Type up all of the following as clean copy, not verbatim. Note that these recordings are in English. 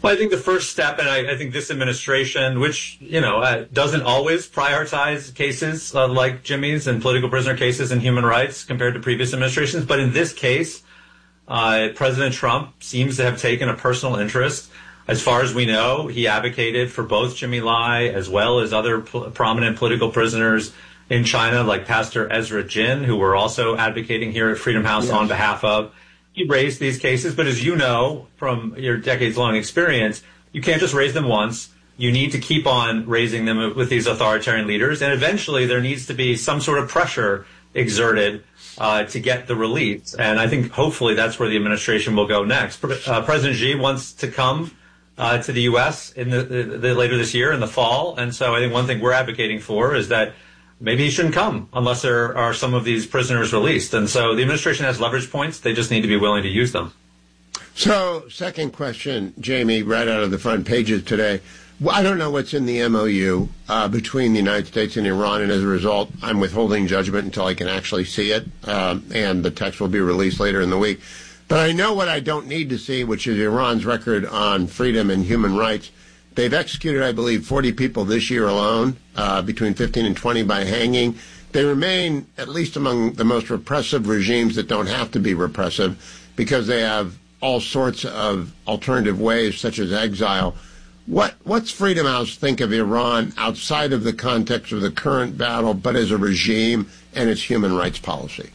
Well, I think the first step, and I think this administration, which, doesn't always prioritize cases like Jimmy's and political prisoner cases and human rights compared to previous administrations, but in this case, President Trump seems to have taken a personal interest. As far as we know, he advocated for both Jimmy Lai as well as other prominent political prisoners in China, like Pastor Ezra Jin, who we're also advocating here at Freedom House on behalf of. He raised these cases, but as you know from your decades-long experience, you can't just raise them once. You need to keep on raising them with these authoritarian leaders, and eventually there needs to be some sort of pressure exerted to get the release. And I think hopefully that's where the administration will go next. President Xi wants to come to the U.S. in the later this year in the fall, and so I think one thing we're advocating for is that maybe he shouldn't come unless there are some of these prisoners released. And so the administration has leverage points. They just need to be willing to use them. So, second question, Jamie, right out of the front pages today. I don't know what's in the MOU between the United States and Iran, and as a result, I'm withholding judgment until I can actually see it, and the text will be released later in the week. But I know what I don't need to see, which is Iran's record on freedom and human rights. They've executed, I believe, 40 people this year alone, between 15 and 20 by hanging. They remain, at least among the most repressive regimes that don't have to be repressive, because they have all sorts of alternative ways, such as exile. What's Freedom House think of Iran outside of the context of the current battle, but as a regime and its human rights policy?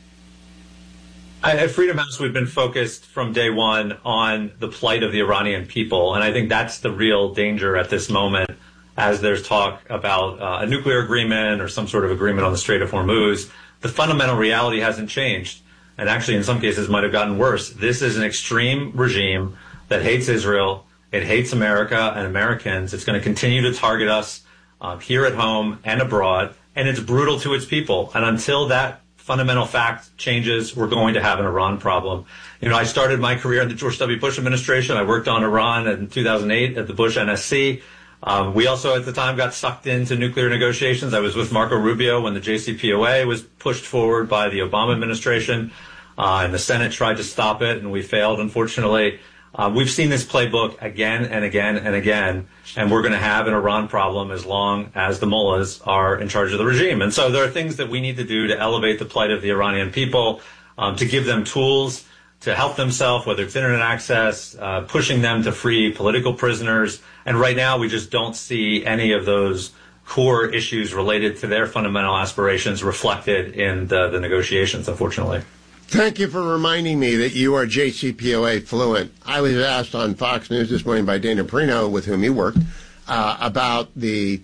At Freedom House, we've been focused from day one on the plight of the Iranian people, and I think that's the real danger at this moment, as there's talk about a nuclear agreement or some sort of agreement on the Strait of Hormuz. The fundamental reality hasn't changed, and actually in some cases might have gotten worse. This is an extreme regime that hates Israel, it hates America and Americans. It's going to continue to target us here at home and abroad, and it's brutal to its people. And until that fundamental fact changes, we're going to have an Iran problem. I started my career in the George W. Bush administration. I worked on Iran in 2008 at the Bush NSC. We also at the time got sucked into nuclear negotiations. I was with Marco Rubio when the JCPOA was pushed forward by the Obama administration, and the Senate tried to stop it, and we failed, unfortunately. We've seen this playbook again and again and again, and we're going to have an Iran problem as long as the mullahs are in charge of the regime. And so there are things that we need to do to elevate the plight of the Iranian people, to give them tools to help themselves, whether it's internet access, pushing them to free political prisoners. And right now we just don't see any of those core issues related to their fundamental aspirations reflected in the negotiations, unfortunately. Thank you for reminding me that you are JCPOA fluent. I was asked on Fox News this morning by Dana Perino, with whom you worked, about the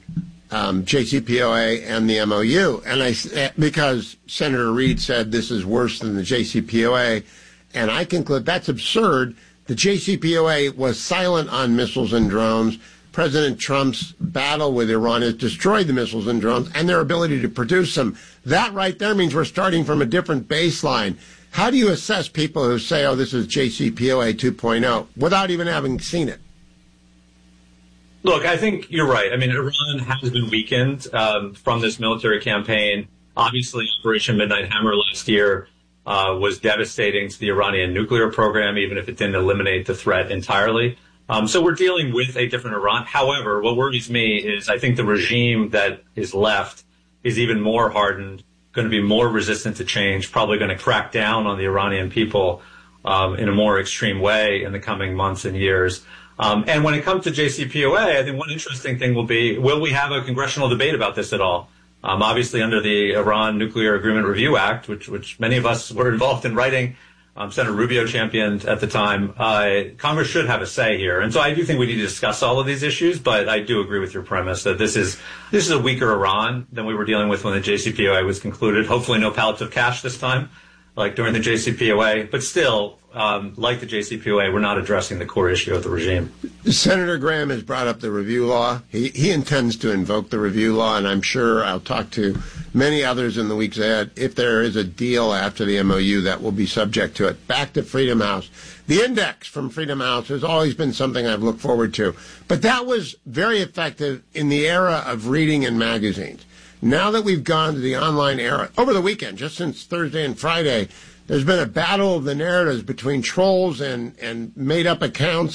JCPOA and the MOU. And because Senator Reid said this is worse than the JCPOA, and I conclude that's absurd. The JCPOA was silent on missiles and drones. President Trump's battle with Iran has destroyed the missiles and drones and their ability to produce them. That right there means we're starting from a different baseline. How do you assess people who say, oh, this is JCPOA 2.0, without even having seen it? Look, I think you're right. I mean, Iran has been weakened from this military campaign. Obviously, Operation Midnight Hammer last year was devastating to the Iranian nuclear program, even if it didn't eliminate the threat entirely. So we're dealing with a different Iran. However, what worries me is I think the regime that is left is even more hardened, going to be more resistant to change, probably going to crack down on the Iranian people in a more extreme way in the coming months and years. And when it comes to JCPOA, I think one interesting thing will be, will we have a congressional debate about this at all? Obviously, under the Iran Nuclear Agreement Review Act, which many of us were involved in writing, Senator Rubio championed at the time, Congress should have a say here. And so I do think we need to discuss all of these issues, but I do agree with your premise that this is a weaker Iran than we were dealing with when the JCPOA was concluded. Hopefully no pallets of cash this time, like during the JCPOA. But still, like the JCPOA, we're not addressing the core issue of the regime. Senator Graham has brought up the review law. He intends to invoke the review law, and I'm sure I'll talk to many others in the weeks ahead. If there is a deal after the MOU, that will be subject to it. Back to Freedom House. The index from Freedom House has always been something I've looked forward to. But that was very effective in the era of reading in magazines. Now that we've gone to the online era, over the weekend, just since Thursday and Friday, there's been a battle of the narratives between trolls and made-up accounts